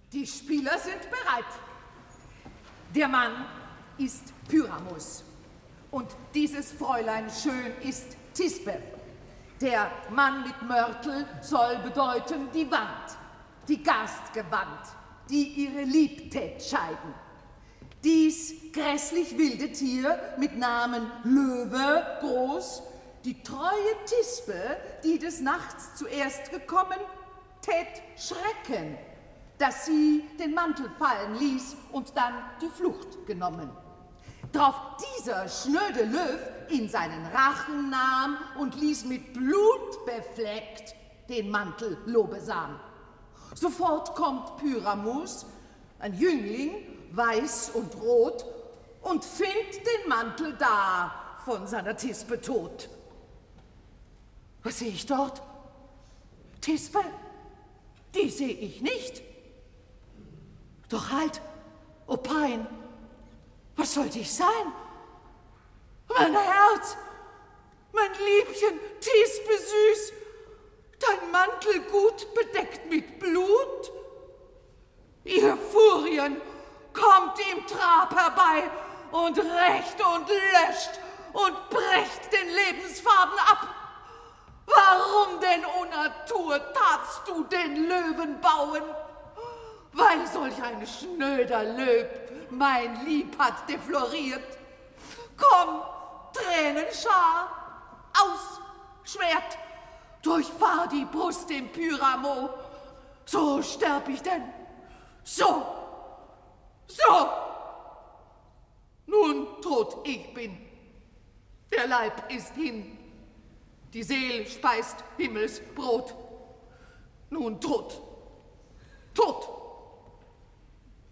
Die Spieler sind bereit. Der Mann ist Pyramus. Und dieses Fräulein schön ist Thisbe. Der Mann mit Mörtel soll bedeuten die Wand, die Gastgewand, die ihre Liebtät scheiden. Dies grässlich wilde Tier mit Namen Löwe groß, die treue Thisbe, die des Nachts zuerst gekommen, tät schrecken, dass sie den Mantel fallen ließ und dann die Flucht genommen. Drauf dieser schnöde Löw in seinen Rachen nahm und ließ mit Blut befleckt den Mantel lobesam. Sofort kommt Pyramus, ein Jüngling, weiß und rot, und findet den Mantel da von seiner Thisbe tot. Was sehe ich dort? Thisbe? Die sehe ich nicht. Doch halt, o Pein, was sollte ich sein? Mein Herz, mein Liebchen, Thisbe süß, dein Mantel gut bedeckt mit Blut. Ihr Furien, kommt im Trab herbei und rächt und löscht und brecht den Lebensfaden ab. Warum denn, o Natur, tatst du den Löwen bauen? Weil solch ein schnöder Löb mein Lieb hat defloriert. Komm, Tränenschar, aus, Schwert, durchfahr die Brust dem Pyramo, so sterb ich denn, so, nun tot ich bin, der Leib ist hin, die Seel speist Himmelsbrot, nun tot